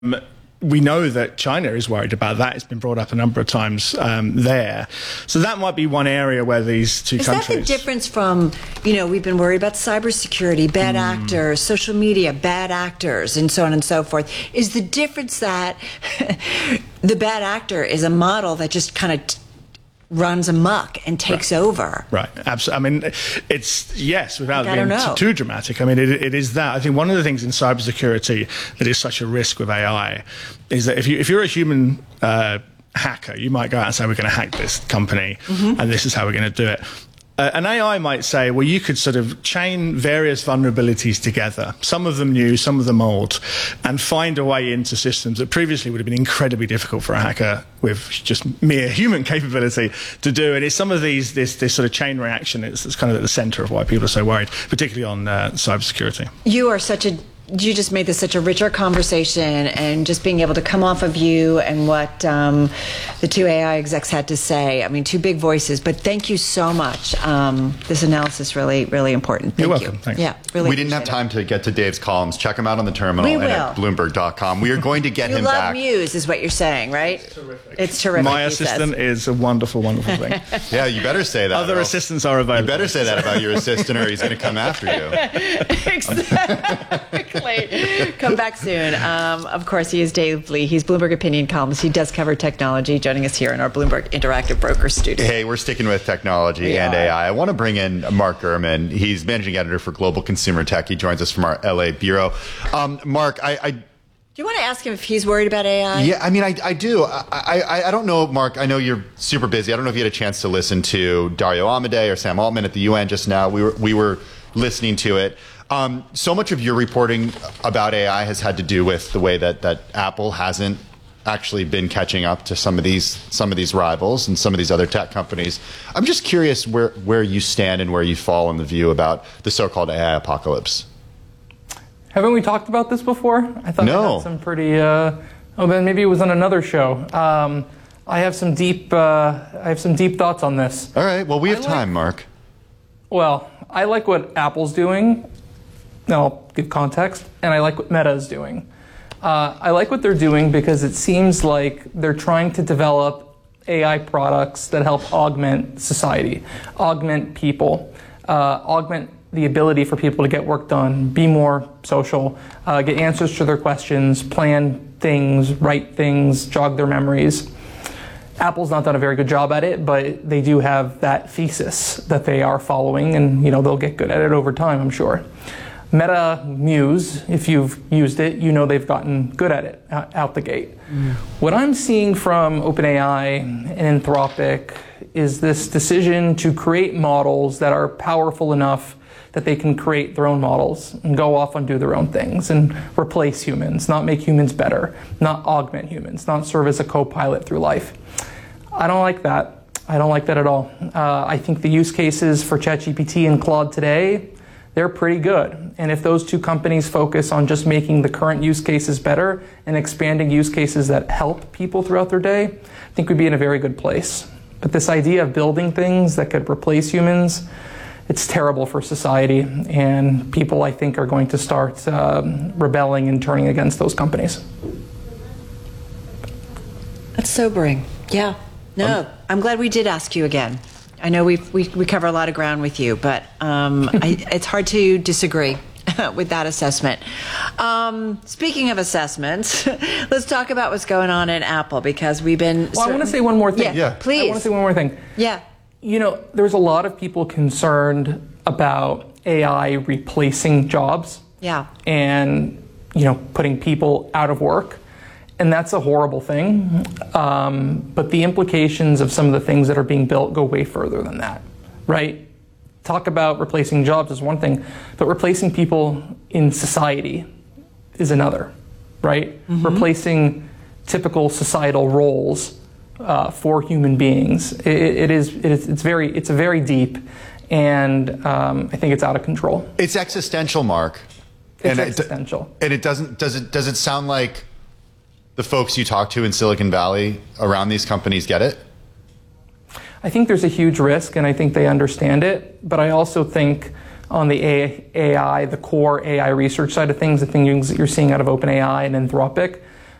We know that China is worried about that. It's been brought up a number of times there. So that might be one area where these two countries... Is that the difference from, we've been worried about cybersecurity, bad actors, social media, bad actors, and so on and so forth. Is the difference that the bad actor is a model that just kind of runs amok and takes over? Right, absolutely. I mean, it's, yes, without being too dramatic. I mean, it is that. I think one of the things in cybersecurity that is such a risk with AI is that if you're a human hacker, you might go out and say, we're going to hack this company, and this is how we're going to do it. An AI might say, well, you could sort of chain various vulnerabilities together, some of them new, some of them old, and find a way into systems that previously would have been incredibly difficult for a hacker with just mere human capability to do. And it's some of this sort of chain reaction that's kind of at the center of why people are so worried, particularly on cybersecurity. You just made this such a richer conversation, and just being able to come off of you and what the two AI execs had to say. I mean, two big voices, but thank you so much. This analysis really, really important. Thank You're welcome. Thanks. Yeah, really. We didn't have time to get to Dave's columns. Check them out on the terminal and at Bloomberg.com. We are going to get him back. You love Muse, is what you're saying, right? It's terrific. It's terrific. My assistant is a wonderul, wonderful thing. Yeah, you better say that. Other assistants are available. You better say that about your assistant, or he's going to come after you. Exactly. Come back soon. Of course, he is Dave Lee. He's Bloomberg Opinion columnist. He does cover technology, joining us here in our Bloomberg Interactive Broker studio. Hey, we're sticking with technology and AI. I want to bring in Mark Gurman. He's managing editor for Global Consumer Tech. He joins us from our LA bureau. Mark, do you want to ask him if he's worried about AI? Yeah, I mean, I do. I don't know, Mark. I know you're super busy. I don't know if you had a chance to listen to Dario Amodei or Sam Altman at the UN just now. We were listening to it. So much of your reporting about AI has had to do with the way that Apple hasn't actually been catching up to some of these rivals and some of these other tech companies. I'm just curious where you stand and where you fall in the view about the so-called AI apocalypse. Haven't we talked about this before? I thought I had some pretty. Then maybe it was on another show. I have some deep thoughts on this. All right. Well, we have time, Mark. Well, I like what Apple's doing. I'll give context, and I like what Meta is doing. I like what they're doing because it seems like they're trying to develop AI products that help augment society, augment people, augment the ability for people to get work done, be more social, get answers to their questions, plan things, write things, jog their memories. Apple's not done a very good job at it, but they do have that thesis that they are following, and they'll get good at it over time, I'm sure. Meta Muse, if you've used it, they've gotten good at it out the gate. What I'm seeing from OpenAI and Anthropic is this decision to create models that are powerful enough that they can create their own models and go off and do their own things and replace humans, not make humans better, not augment humans, not serve as a co-pilot through life. I don't like that. I don't like that at all. I think the use cases for ChatGPT and Claude today, they're pretty good. And if those two companies focus on just making the current use cases better and expanding use cases that help people throughout their day, I think we'd be in a very good place. But this idea of building things that could replace humans, it's terrible for society, and people, I think, are going to start rebelling and turning against those companies. That's sobering. Yeah. No, I'm glad we did ask you again. I know we cover a lot of ground with you, but it's hard to disagree with that assessment. Speaking of assessments, let's talk about what's going on in Apple, because we've been... Well, I want to say one more thing. Yeah, please. I want to say one more thing. Yeah. There's a lot of people concerned about AI replacing jobs. Yeah. And, putting people out of work. And that's a horrible thing. But the implications of some of the things that are being built go way further than that, right? Talk about replacing jobs is one thing, but replacing people in society is another, right? Mm-hmm. Replacing typical societal roles for human beings. It's very deep, and I think it's out of control. It's existential, Mark. It's existential. And it doesn't. Does it sound like the folks you talk to in Silicon Valley around these companies get it? I think there's a huge risk, and I think they understand it. But I also think on the AI, the core AI research side of things, the things that you're seeing out of OpenAI and Anthropic,